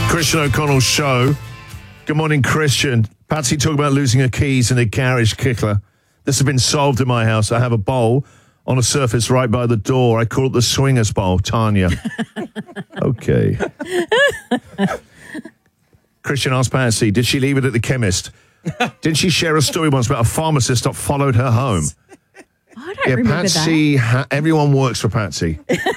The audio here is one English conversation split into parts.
Christian O'Connell Show. Good morning, Christian. Patsy talked about losing her keys in a garage kicker. This has been solved in my house. I have a bowl on a surface right by the door. I call it the swingers bowl, Tanya. Okay. Christian asked Patsy, did she leave it at the chemist? Didn't she share a story once about a pharmacist that followed her home? I don't remember Patsy, everyone works for Patsy.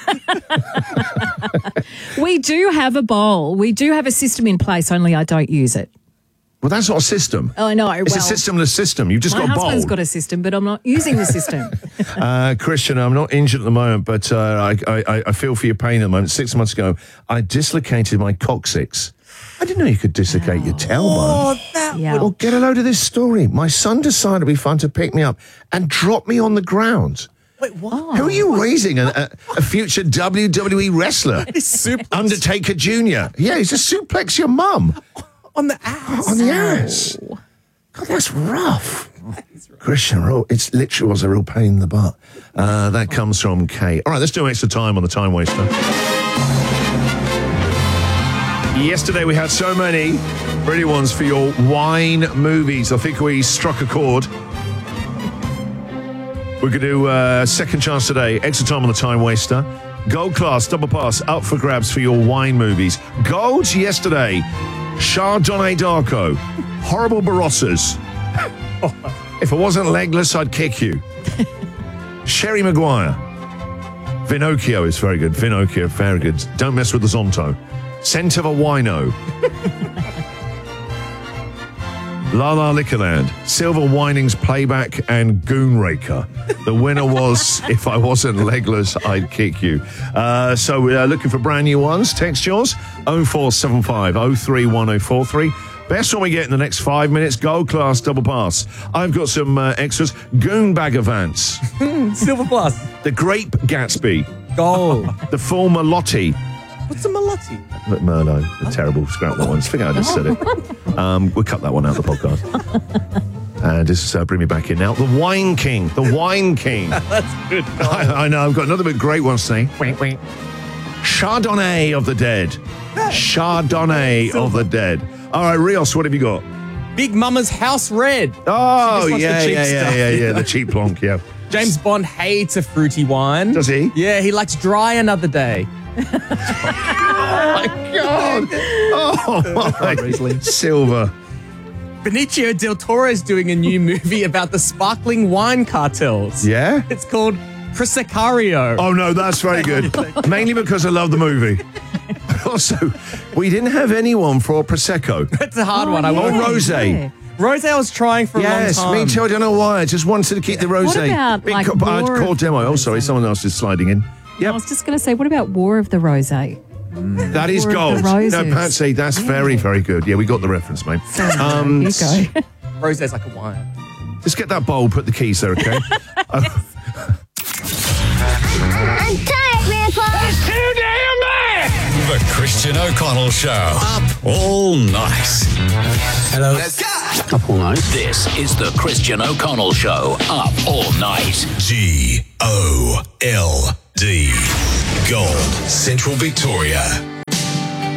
We do have a bowl. We do have a system in place, only I don't use it. Well, that's not a system. Oh, no. It's a systemless system. You've just got a bowl. My husband's got a system, but I'm not using the system. Christian, I'm not injured at the moment, but I feel for your pain at the moment. 6 months ago, I dislocated my coccyx. I didn't know you could dislocate your tailbone. Well, get a load of this story. My son decided it'd be fun to pick me up and drop me on the ground. Wait, what? Who are you raising? A future WWE wrestler? Undertaker Jr. Yeah, he's just suplex your mum. On the ass. On the ass. God, that's rough. Christian, it literally was a real pain in the butt. That comes from Kate. All right, let's do extra time on the time waster. Yesterday we had so many pretty ones for your wine movies. I think we struck a chord. We're going to do a second chance today. Extra time on the time waster. Gold class, double pass, up for grabs for your wine movies. Golds yesterday. Chardonnay Darko. Horrible Barossas. If I wasn't legless, I'd kick you. Sherry Maguire. Vinocchio is very good. Vinocchio, very good. Don't mess with the Zonto. Scent of a Wino. La La Liquorland, Silver Winings Playback, and Goonraker. The winner was If I Wasn't Legless, I'd Kick You. So we're looking for brand new ones. Text yours, 0475 031043. Best one we get in the next 5 minutes, Gold Class Double Pass. I've got some extras. Goon Bag of Vance. Silver Plus. The Grape Gatsby. Gold. The Full Malotti. What's a Malotti? Merlot, the terrible scrap that ones. I think I just said it. We'll cut that one out of the podcast. And just bring me back in now. The Wine King. The Wine King. That's good. I know. I've got another bit great one to say. Chardonnay of the Dead. Chardonnay of the Dead. All right, Rios, what have you got? Big Mama's House Red. Oh, yeah. The cheap plonk, yeah. James Bond hates a fruity wine. Does he? Yeah, he likes Dry Another Day. Oh, my God. Oh, my. Silver. Benicio del Toro is doing a new movie about the sparkling wine cartels. Yeah? It's called Proseccario. Oh, no, that's very good. Mainly because I love the movie. Also, we didn't have anyone for Prosecco. That's a hard one. Or rosé. Yeah. Rosé I was trying for a long time. Yes, me too. I don't know why. I just wanted to keep the rosé. What about, call demo. Oh, sorry. Someone else is sliding in. Yep. I was just going to say, what about War of the Rosé? That is gold. No, Patsy, that's very, very good. Yeah, we got the reference, mate. Here you go. Rosé's like a wine. Just get that bowl, put the keys there, okay? I'm tired, Grandpa. It's too damn bad. The Christian O'Connell Show. Up all night. Hello. Let's go. Up all night. This is the Christian O'Connell Show. Up all night. GOLD. Gold. Central Victoria.